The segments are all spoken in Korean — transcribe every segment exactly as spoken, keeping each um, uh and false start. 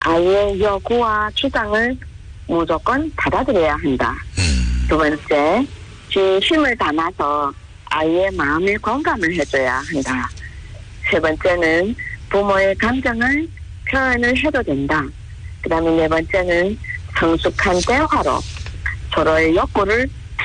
아이의 요구와 주장을 무조건 받아들여야 한다. 음. 두 번째, 진심을 담아서 아이의 마음에 공감을 해줘야 한다. 세 번째는 부모의 감정을 표현을 해도 된다. 그 다음에 네 번째는 성숙한 대화로 서로의 욕구를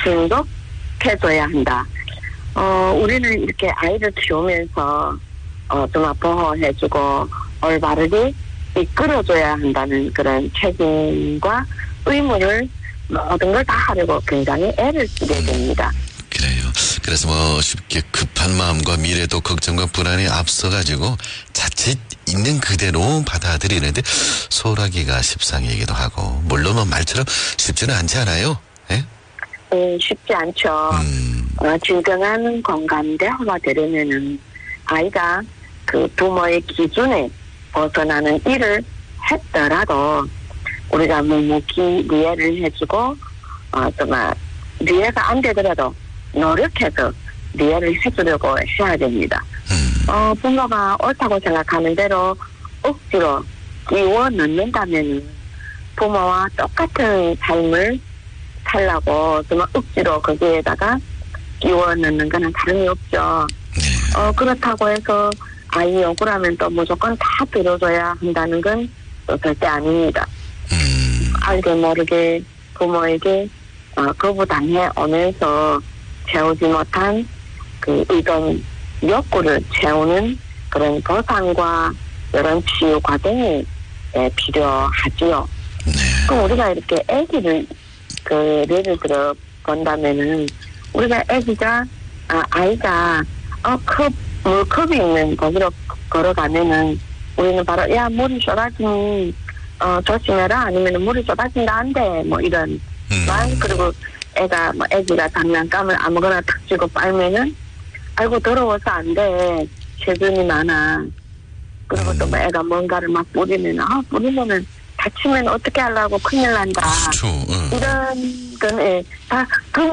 충족해줘야 한다. 어, 우리는 이렇게 아이를 키우면서 어, 좀 보호해주고 올바르게 이끌어줘야 한다는 그런 책임과 의무를 모든 걸 다 하려고 굉장히 애를 쓰게 됩니다. 그래요. 그래서 뭐 쉽게 급한 마음과 미래도 걱정과 불안이 앞서가지고 자칫 있는 그대로 받아들이는데 소홀하기가 십상이기도 하고 물론 뭐 말처럼 쉽지는 않지 않아요? 예? 네, 쉽지 않죠. 음. 어, 진정한 공감 대화가 되려면은 아이가 그 부모의 기준에 벗어나는 일을 했더라도 우리가 묵묵히 이해를 해주고 어, 정말 이해가 안 되더라도 노력해서 이해를 해주려고 해야 됩니다. 음. 어, 부모가 옳다고 생각하는 대로 억지로 끼워 넣는다면 부모와 똑같은 삶을 살라고 정말 억지로 거기에다가 끼워 넣는 거는 다름이 없죠. 네. 어, 그렇다고 해서 아이 요구라면 또 무조건 다 들어줘야 한다는 건 또 절대 아닙니다. 음. 알게 모르게 부모에게 어, 거부당해 오면서 채우지 못한 그 의돈 욕구를 채우는 그런 보상과 이런 치유 과정이 예, 필요하지요. 네. 그럼 우리가 이렇게 아기를 그 예를 들어 본다면은 우리가 아기가 아, 아이가 어, 컵 물컵이 있는 거기로 걸어가면은 우리는 바로 야 물이 쏟아지니 어, 조심해라 아니면 물이 쏟아진다 안 돼 뭐 이런 음. 말 그리고 애가 뭐 애기가 장난감을 아무거나 탁 쥐고 빨면은 아이고 더러워서 안 돼 세균이 많아 그리고 음. 또 뭐 애가 뭔가를 막 뿌리면 아 뿌리면은 다치면 어떻게 하려고 큰일 난다 그렇죠. 응. 이런 건 다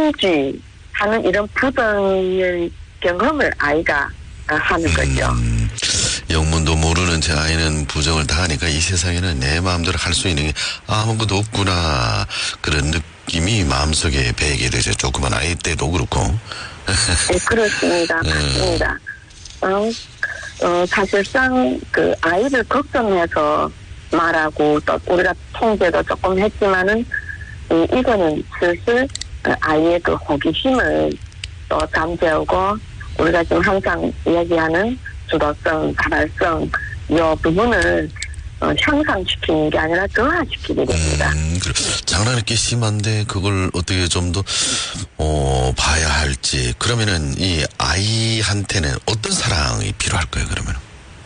금지하는 이런 부정의 경험을 아이가 하는 거죠. 음, 영문도 모르는 제 아이는 부정을 다 하니까 이 세상에는 내 마음대로 할 수 있는 게 아무것도 없구나 그런 느낌이 마음속에 배게 되죠. 조그만 아이 때도 그렇고. 네, 그렇습니다. 네. 맞습니다. 어, 어, 사실상 그 아이를 걱정해서 말하고 또 우리가 통제도 조금 했지만은 이, 이거는 슬슬 아이의 그 호기심을 또 잠재우고 우리가 지금 항상 얘기하는 주도성, 자발성 이 부분을 어, 향상시키는 게 아니라 저하시키게 됩니다. 음, 그래. 장난이 심한데 그걸 어떻게 좀 더 어, 봐야 할지 그러면은 이 아이한테는 어떤 사랑이 필요할까요? 그러면?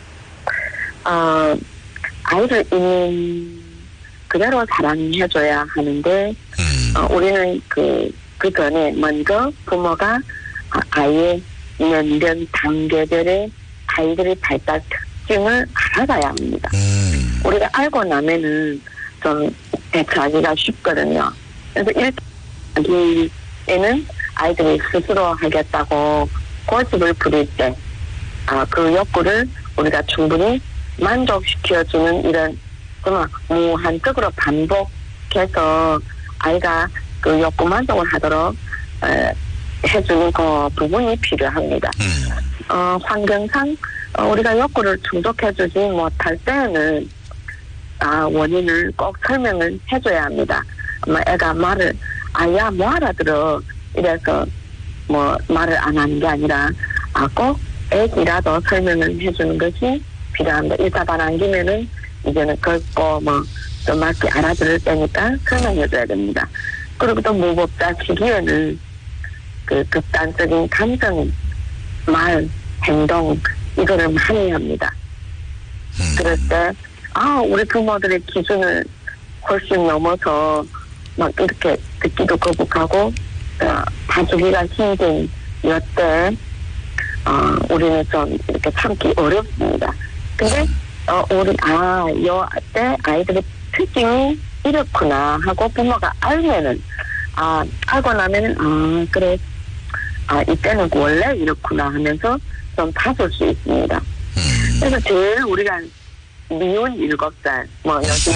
어, 아이를 있는 그대로 사랑해줘야 하는데 음. 어, 우리는 그, 그 전에 먼저 부모가 아이의 연령 단계별의 아이들의 발달 특징을 알아가야 합니다. 음. 우리가 알고 나면은 좀 대처하기가 쉽거든요. 그래서 일 단계에는 아이들이 스스로 하겠다고 고집을 부릴 때, 아, 그 욕구를 우리가 충분히 만족시켜주는 이런 정말 무한적으로 반복해서 아이가 그 욕구 만족을 하도록 에, 해주는 그 부분이 필요합니다. 음. 어, 환경상 어, 우리가 욕구를 충족해주지 못할 때는 아, 원인을 꼭 설명을 해줘야 합니다. 뭐 애가 말을 아야 뭐 알아들어 이래서 뭐 말을 안 하는 게 아니라 아, 꼭 애기라도 설명을 해주는 것이 필요합니다. 일사반항기면은 이제는 걷고 뭐 좀 맞게 알아들을 때니까 설명해줘야 됩니다. 그리고 또 무법자 시기에는 그 극단적인 감정, 말, 행동 이거를 많이 합니다. 음. 그럴 때 아 우리 부모들의 기준을 훨씬 넘어서 막 이렇게 듣기도 거북하고 어, 봐주기가 힘든 이때 어, 우리는 좀 이렇게 참기 어렵습니다. 근데 어, 우리 아 요때 아이들의 특징이 이렇구나 하고 부모가 알면은 아 알고 나면은 아 그래 아 이때는 원래 이렇구나 하면서 좀 봐줄 수 있습니다. 음. 그래서 제일 우리가 미운 일곱 살, 뭐 요즘에